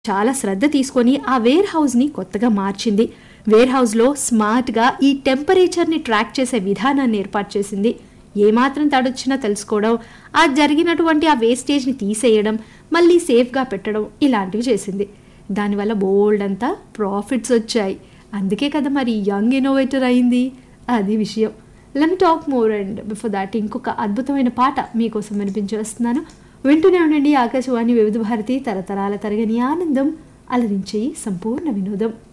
చాలా శ్రద్ధ తీసుకొని ఆ వేర్ హౌస్ని కొత్తగా మార్చింది. వేర్ హౌస్లో స్మార్ట్గా ఈ టెంపరేచర్ని ట్రాక్ చేసే విధానాన్ని ఏర్పాటు చేసింది. ఏమాత్రం తడొచ్చినా తెలుసుకోవడం, ఆ జరిగినటువంటి ఆ వేస్టేజ్ని తీసేయడం, మళ్ళీ సేఫ్గా పెట్టడం ఇలాంటివి చేసింది. దానివల్ల బోల్డ్ అంతా ప్రాఫిట్స్ వచ్చాయి. అందుకే కదా మరి యంగ్ ఇన్నోవేటర్ అయింది. అది విషయం. Let me talk more and before that ఇంకొక అద్భుతమైన పాట మీకోసం వినిపించేస్తున్నాను. వింటూనే ఉండండి ఆకాశవాణి వివిధ భారతి, తరతరాల తరగని ఆనందం, అలరించే సంపూర్ణ వినోదం.